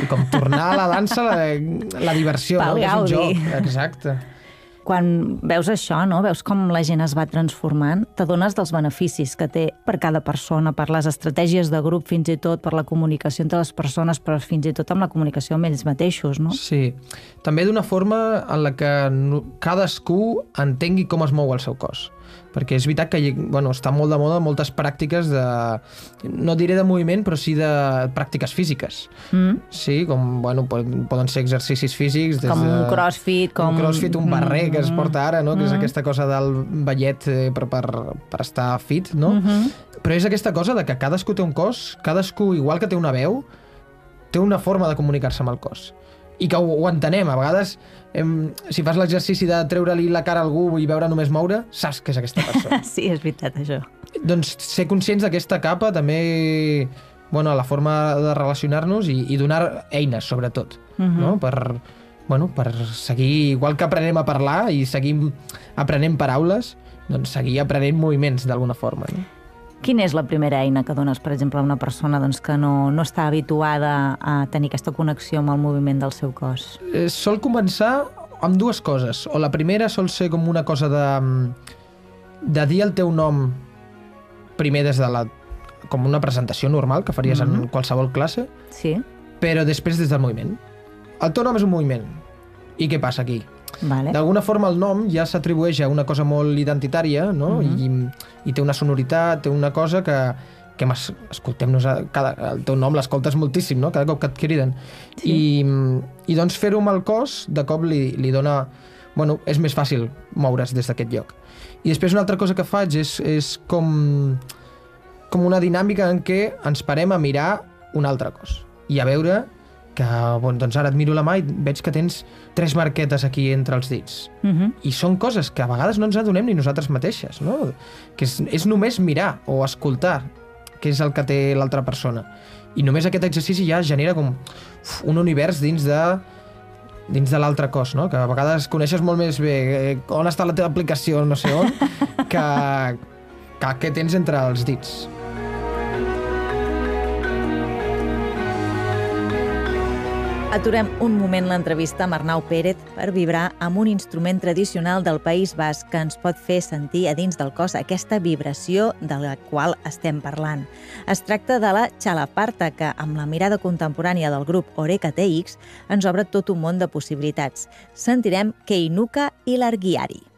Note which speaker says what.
Speaker 1: I com tornar a la dansa, la diversió,
Speaker 2: Pel
Speaker 1: no? És un
Speaker 2: gaudi.
Speaker 1: joc, exacte.
Speaker 2: Quan veus això, no? Veus com la gent es va transformant, t'adones dels beneficis que té per cada persona, per les estratègies de grup, fins i tot per la comunicació entre les persones, però fins i tot amb la comunicació amb ells mateixos, no?
Speaker 1: Sí. També d'una forma en la que cadascú entengui com es mou el seu cos. Perquè és veritat que està molt de moda moltes pràctiques de, no diré de moviment, però sí de pràctiques físiques. Sí, com, poden ser exercicis físics.
Speaker 2: Com un crossfit,
Speaker 1: un crossfit, un barrer que es porta ara, no? Que és aquesta cosa del ballet per estar fit, no? Però és aquesta cosa de que cadascú té un cos, cadascú, igual que té una veu, té una forma de comunicar-se amb el cos. I que ho entenem. A vegades, si fas l'exercici de treure-li la cara a algú i veure només moure, saps que és aquesta persona.
Speaker 2: Sí, és veritat, això.
Speaker 1: Doncs ser conscients d'aquesta capa també, la forma de relacionar-nos i donar eines, sobretot, no? Per seguir, igual que aprenem a parlar i seguim aprenent paraules, doncs seguir aprenent moviments d'alguna forma, no?
Speaker 2: Quina és la primera eina que dones, per exemple, a una persona que no està habituada a tenir aquesta connexió amb el moviment del seu cos?
Speaker 1: Sol començar amb dues coses. O la primera sol ser com una cosa de dir el teu nom primer com una presentació normal que faries en qualsevol classe,
Speaker 2: sí,
Speaker 1: però després des del moviment. El teu nom és un moviment. I què passa aquí?
Speaker 2: Vale.
Speaker 1: D'alguna forma el nom ja s'atribueix a una cosa molt identitària, no? I té una sonoritat, té una cosa que escoltem-nos, el teu nom l'escoltes moltíssim, no? Cada cop que et criden. Sí. I doncs fer-ho amb el cos de cop li dona... és més fàcil moure's des d'aquest lloc. I després una altra cosa que faig és com una dinàmica en què ens parem a mirar un altre cos i a veure que, doncs ara et miro la mà i veig que tens 3 marquetes aquí entre els dits. I són coses que a vegades no ens adonem ni nosaltres mateixes, no? Que és només mirar o escoltar què és el que té l'altra persona. I només aquest exercici ja genera com un univers dins de l'altre cos, no? Que a vegades coneixes molt més bé on està la teva aplicació, no sé on, que què tens entre els dits.
Speaker 2: Aturem un moment l'entrevista amb Arnau Pérez per vibrar amb un instrument tradicional del País Basc que ens pot fer sentir a dins del cos aquesta vibració de la qual estem parlant. Es tracta de la txalaparta, que, amb la mirada contemporània del grup Oreca TX, ens obre tot un món de possibilitats. Sentirem Keinuka i l'Argiari.